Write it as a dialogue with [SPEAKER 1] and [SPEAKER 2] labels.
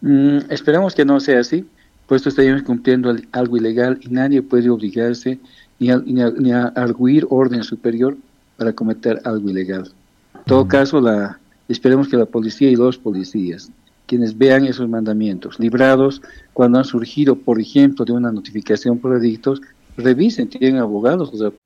[SPEAKER 1] Esperamos que no sea así, puesto estaríamos cumpliendo algo ilegal y nadie puede obligarse ni a arguir orden superior para cometer algo ilegal. En todo
[SPEAKER 2] Mm.
[SPEAKER 1] caso, esperemos que la policía y los policías, quienes vean esos mandamientos, librados cuando han surgido, por ejemplo, de una notificación por edictos, revisen, tienen abogados, o sea,